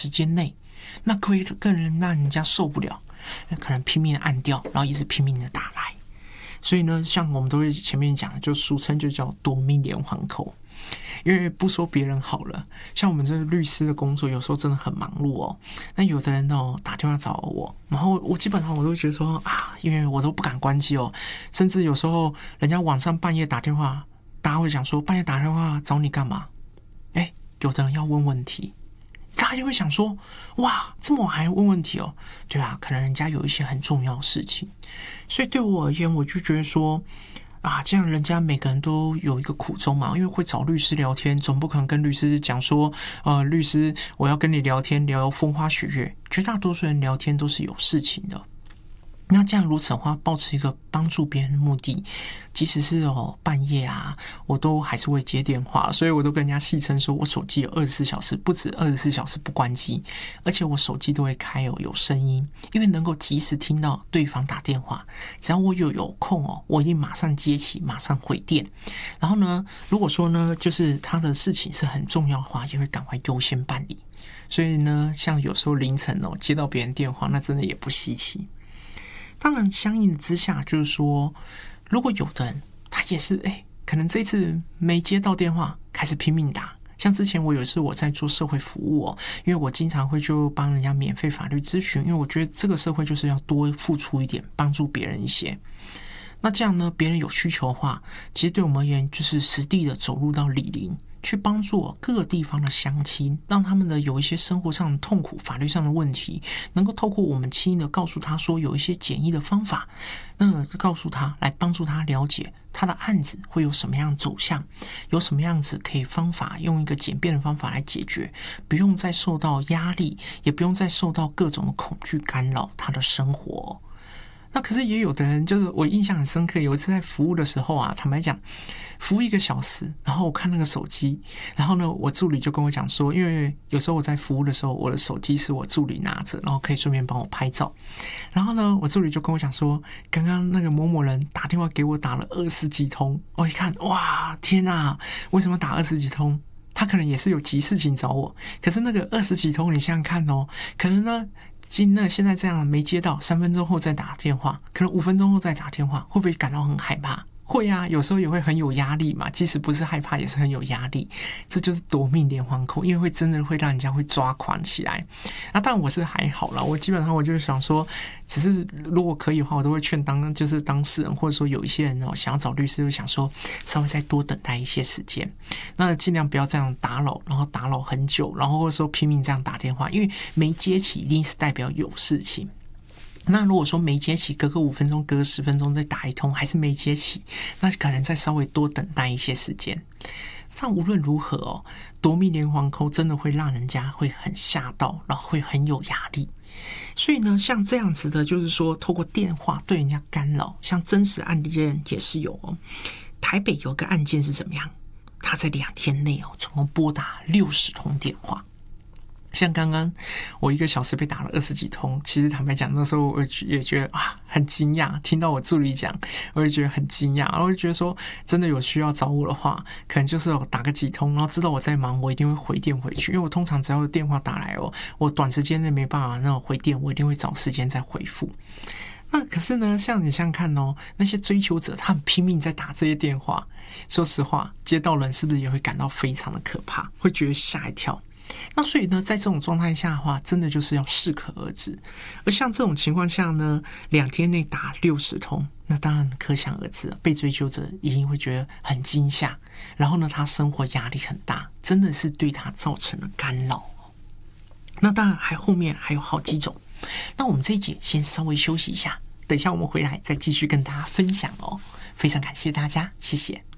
时间内，那会更让人家受不了，可能拼命的按掉，然后一直拼命的打来。所以呢，像我们都会前面讲，就俗称就叫夺命连环扣。因为不说别人好了，像我们这个律师的工作，有时候真的很忙碌哦。那有的人打电话找我，然后我基本上我都会觉得说啊，因为我都不敢关机哦，甚至有时候人家晚上半夜打电话，大家会想说半夜打电话找你干嘛？有的人要问问题，大家就会想说哇，这么晚还问问题哦？对啊，可能人家有一些很重要的事情，所以对我而言，我就觉得说。这样人家每个人都有一个苦衷嘛，因为会找律师聊天，总不可能跟律师讲说，律师我要跟你聊天聊风花雪月，绝大多数人聊天都是有事情的。那这样如此的话，抱持一个帮助别人的目的，即使是半夜我都还是会接电话，所以我都跟人家戏称说，我手机有24小时，不止24小时不关机，而且我手机都会开有声音，因为能够及时听到对方打电话。只要我有空我一定马上接起，马上回电。然后呢，如果说呢，就是他的事情是很重要的话，也会赶快优先办理。所以呢，像有时候凌晨接到别人电话，那真的也不稀奇。当然，相应的之下，就是说，如果有的人他也是可能这一次没接到电话，开始拼命打。像之前我有一次我在做社会服务因为我经常会就帮人家免费法律咨询，因为我觉得这个社会就是要多付出一点，帮助别人一些。那这样呢，别人有需求的话，其实对我们而言就是实地的走入到里邻。去帮助各个地方的乡亲，让他们的有一些生活上的痛苦、法律上的问题，能够透过我们轻易的告诉他说有一些简易的方法，那告诉他来帮助他了解他的案子会有什么样的走向，有什么样子可以方法用一个简便的方法来解决，不用再受到压力，也不用再受到各种的恐惧干扰他的生活。那可是也有的人，就是我印象很深刻，有一次在服务的时候坦白讲，服务1个小时，然后我看那个手机，然后呢，我助理就跟我讲说，因为有时候我在服务的时候，我的手机是我助理拿着，然后可以顺便帮我拍照。然后呢，我助理就跟我讲说，刚刚那个某某人打电话给我，打了20几通。我一看，哇，天哪，为什么打20几通？他可能也是有急事情找我，可是那个20几通，你想想看可能呢。现在这样没接到，3分钟后再打电话，可能5分钟后再打电话，会不会感到很害怕？会啊，有时候也会很有压力嘛，即使不是害怕也是很有压力，这就是夺命连环扣，因为会真的会让人家会抓狂起来。那当然我是还好啦，我基本上我就是想说，只是如果可以的话，我都会劝就是当事人，或者说有一些人想要找律师，就想说稍微再多等待一些时间，那尽量不要这样打扰，然后打扰很久，然后或者说拼命这样打电话，因为没接起一定是代表有事情。那如果说没接起，隔个5分钟、隔个10分钟再打一通，还是没接起，那可能再稍微多等待一些时间。但无论如何夺命连环扣真的会让人家会很吓到，然后会很有压力。所以呢，像这样子的，就是说透过电话对人家干扰，像真实案件也是有台北有个案件是怎么样？他在2天内总共拨打60通电话。像刚刚我1个小时被打了20几通，其实坦白讲，那时候我也觉得很惊讶。听到我助理讲，我也觉得很惊讶，然后就觉得说，真的有需要找我的话，可能就是打个几通，然后知道我在忙，我一定会回电回去。因为我通常只要有电话打来我短时间内没办法那种回电，我一定会找时间再回复。那可是呢，像你想想看那些追求者他很拼命在打这些电话，说实话，接到人是不是也会感到非常的可怕，会觉得吓一跳。那所以呢，在这种状态下的话，真的就是要适可而止。而像这种情况下呢，2天内打60通，那当然可想而知，被追求者一定会觉得很惊吓，然后呢，他生活压力很大，真的是对他造成了干扰。那当然后面还有好几种。那我们这一节先稍微休息一下，等一下我们回来再继续跟大家分享非常感谢大家，谢谢。